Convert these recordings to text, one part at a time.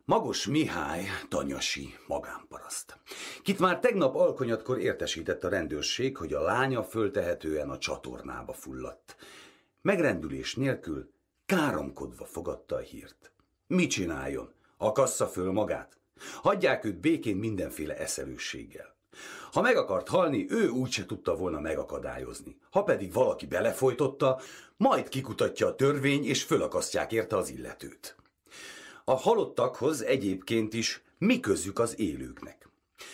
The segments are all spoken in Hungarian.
Magos Mihály tanyasi magánparaszt, kit már tegnap alkonyatkor értesített a rendőrség, hogy a lánya föltehetően a csatornába fulladt. Megrendülés nélkül káromkodva fogadta a hírt. Mit csináljon? Akassza föl magát? Hagyják őt békén mindenféle eszelősséggel. Ha meg akart halni, ő úgyse tudta volna megakadályozni. Ha pedig valaki belefolytotta, majd kikutatja a törvény, és fölakasztják érte az illetőt. A halottakhoz egyébként is mi közük az élőknek?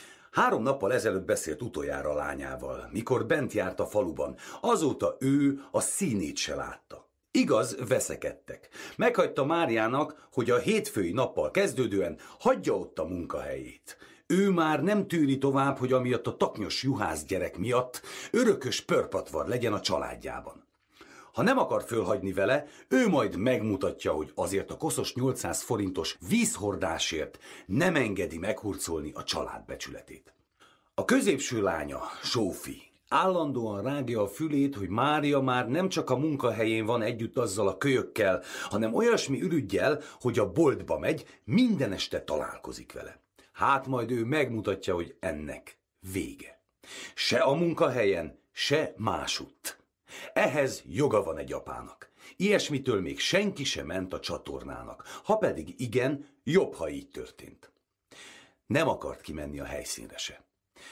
3 nappal ezelőtt beszélt utoljára a lányával, mikor bent járt a faluban. Azóta ő a színét se látta. Igaz, veszekedtek. Meghagyta Máriának, hogy a hétfői nappal kezdődően hagyja ott a munkahelyét. Ő már nem tűri tovább, hogy amiatt a taknyos juhász gyerek miatt örökös pörpatvar legyen a családjában. Ha nem akar fölhagyni vele, ő majd megmutatja, hogy azért a koszos 800 forintos vízhordásért nem engedi meghurcolni a család becsületét. A középső lánya, Zsófi, állandóan rágja a fülét, hogy Mária már nem csak a munkahelyén van együtt azzal a kölyökkel, hanem olyasmi ürüggyel, hogy a boltba megy, minden este találkozik vele. Hát majd ő megmutatja, hogy ennek vége. Se a munkahelyen, se másutt. Ehhez joga van egy apának. Ilyesmitől még senki sem ment a csatornának. Ha pedig igen, jobb, ha így történt. Nem akart kimenni a helyszínre se.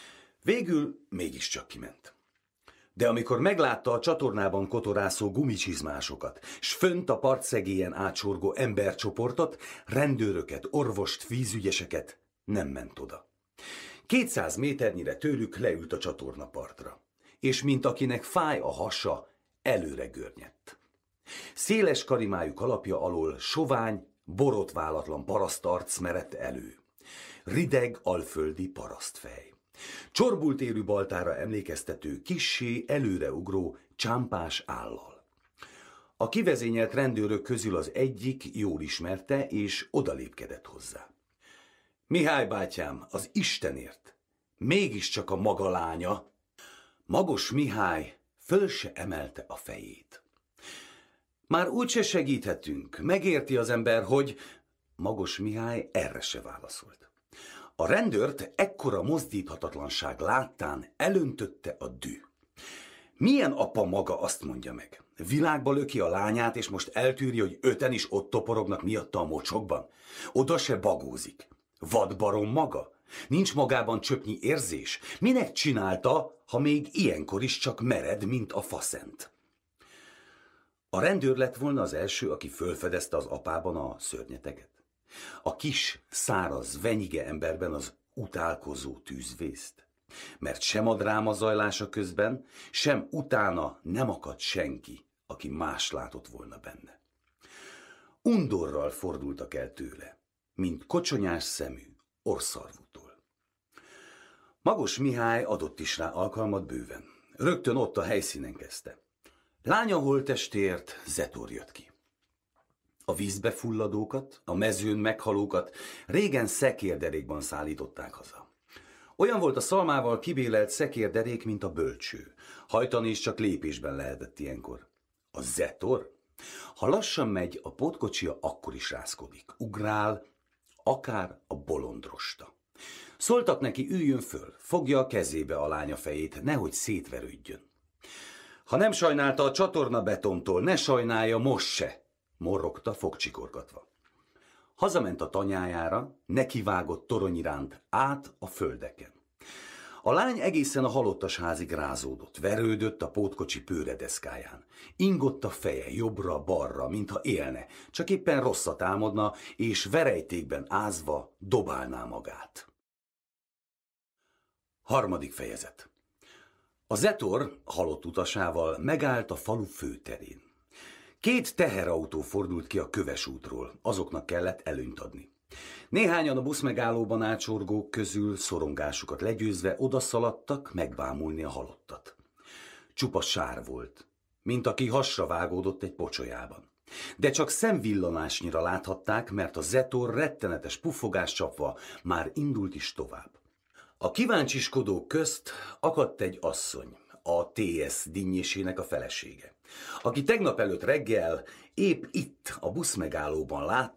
Végül mégiscsak kiment. De amikor meglátta a csatornában kotorászó gumicsizmásokat, s fönt a partszegélyen átsorgó embercsoportot, rendőröket, orvost, vízügyeseket, nem ment oda. 200 méternyire tőlük leült a csatornapartra, és mint akinek fáj a hasa, előre görnyedt. Széles karimájú kalapja alól sovány, borotválatlan parasztarc merett elő. Rideg, alföldi parasztfej. Csorbult érű baltára emlékeztető, kissé előreugró, csámpás állal. A kivezényelt rendőrök közül az egyik jól ismerte, és odalépkedett hozzá. Mihály bátyám, az Istenért, mégiscsak a maga lánya. Magos Mihály föl se emelte a fejét. Már úgyse segíthetünk, megérti az ember, hogy... Magos Mihály erre se válaszolt. A rendőrt ekkora mozdíthatatlanság láttán elöntötte a dű. Milyen apa maga, azt mondja meg? Világba löki a lányát, és most eltűri, hogy 5-en is ott toporognak miatta a mocsokban? Oda se bagózik. Vadbarom maga? Nincs magában csöpnyi érzés? Minek csinálta, ha még ilyenkor is csak mered, mint a faszent? A rendőr lett volna az első, aki fölfedezte az apában a szörnyeteget. A kis, száraz, venyige emberben az utálkozó tűzvészt. Mert sem a dráma zajlása közben, sem utána nem akadt senki, aki más látott volna benne. Undorral fordultak el tőle, mint kocsonyás szemű orszarvútól. Magos Mihály adott is rá alkalmat bőven. Rögtön ott a helyszínen kezdte. Lánya holttestéért Zetor jött ki. A vízbe fulladókat, a mezőn meghalókat régen szekérderékban szállították haza. Olyan volt a szalmával kibélelt szekérderék, mint a bölcső. Hajtani is csak lépésben lehetett ilyenkor. A Zetor? Ha lassan megy, a pótkocsia akkor is rázkodik. Ugrál, akár a bolondrosta. Szóltak neki, üljön föl, fogja a kezébe a lánya fejét, nehogy szétverődjön. Ha nem sajnálta a csatorna betontól, ne sajnálja most se, morrogta fogcsikorgatva. Hazament a tanyájára, nekivágott torony iránt, át a földeken. A lány egészen a halottasházig rázódott, verődött a pótkocsi pőredeszkáján. Ingott a feje jobbra-balra, mintha élne, csak éppen rosszat álmodna, és verejtékben ázva dobálná magát. 3. fejezet. A Zetor halott utasával megállt a falu főterén. 2 teherautó fordult ki a Köves útról, azoknak kellett előnyt adni. Néhányan a buszmegállóban átsorgók közül szorongásukat legyőzve odaszaladtak megbámulni a halottat. Csupa sár volt, mint aki hasra vágódott egy pocsolyában. De csak szemvillanásnyira láthatták, mert a Zetor rettenetes puffogást csapva már indult is tovább. A kíváncsiskodók közt akadt egy asszony, a TS dinnyésének a felesége, aki tegnap előtt reggel épp itt a buszmegállóban látta